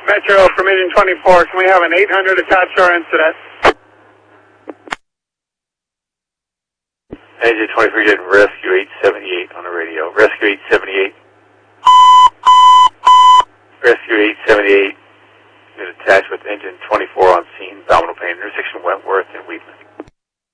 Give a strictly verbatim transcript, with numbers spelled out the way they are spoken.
Metro from Engine twenty-four, can we have an eight hundred attached to our incident? Engine twenty-four, you did rescue eight seventy-eight on the radio. Rescue eight seventy-eight. Rescue eight seventy-eight. Been attached with engine twenty-four on scene, abdominal pain, intersection Wentworth and Wheatland.